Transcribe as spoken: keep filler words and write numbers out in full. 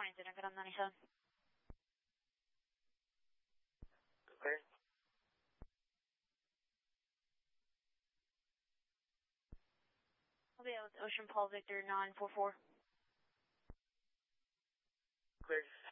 morning, Dinner. Good on ninety-seven. Clear. I'll be out with Ocean Paul Victor nine four four. Clear.